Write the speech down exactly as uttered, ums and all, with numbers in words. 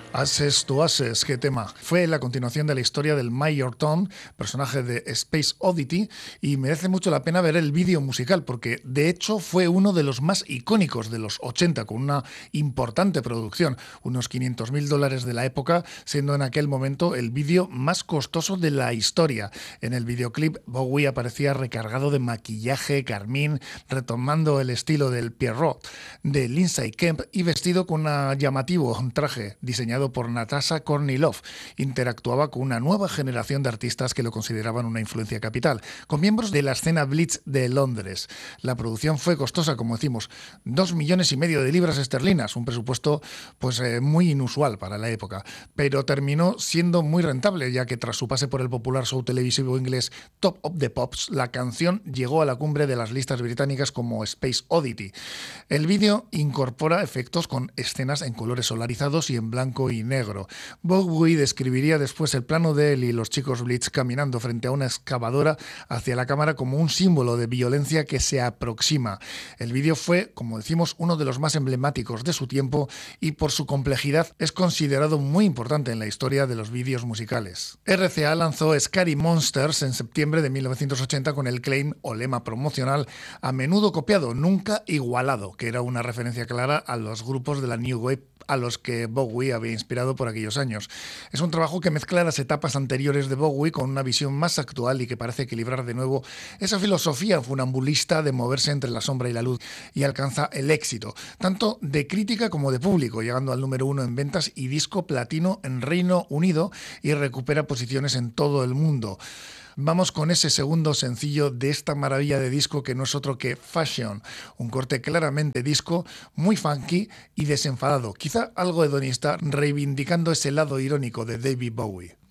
Ashes to Ashes, qué tema. Fue la continuación de la historia del Major Tom, personaje de Space Oddity, y merece mucho la pena ver el vídeo musical, porque de hecho fue uno de los más icónicos de los ochenta, con una importante producción, unos quinientos mil dólares de la época, siendo en aquel momento el vídeo más costoso de la historia. En el videoclip, Bowie aparecía recargado de maquillaje carmín, retomando el estilo del Pierrot de Lindsay Kemp y vestido con un llamativo traje diseñado por Natasha Kornilov. Interactuaba con una nueva generación de artistas que lo consideraban una influencia capital, con miembros de la escena Blitz de Londres. La producción fue costosa, como decimos, dos millones y medio de libras esterlinas, un presupuesto pues eh, muy inusual para la época, pero terminó siendo muy rentable, ya que tras su pase por el popular show televisivo inglés Top of the Pops, la canción llegó a la cumbre de las listas británicas como Space Oddity. El vídeo incorpora efectos con escenas en colores solarizados y en blanco y negro. Bowie describiría después el plano de él y los chicos Blitz caminando frente a una excavadora hacia la cámara como un símbolo de violencia que se aproxima. El vídeo fue, como decimos, uno de los más emblemáticos de su tiempo y por su complejidad es considerado muy importante en la historia de los vídeos musicales. R C A lanzó Scary Monsters en septiembre de mil novecientos ochenta con el claim o lema promocional "a menudo copiado, nunca igualado", que era una referencia clara a los grupos de la New Wave a los que Bowie había inspirado por aquellos años. Es un trabajo que mezcla las etapas anteriores de Bowie con una visión más actual y que parece equilibrar de nuevo esa filosofía funambulista de moverse entre la sombra y la luz, y alcanza el éxito, tanto de crítica como de público, llegando al número uno en ventas y disco platino en Reino Unido, y recupera posiciones en todo el mundo. Vamos con ese segundo sencillo de esta maravilla de disco, que no es otro que Fashion, un corte claramente disco, muy funky y desenfadado, quizá algo hedonista, reivindicando ese lado irónico de David Bowie.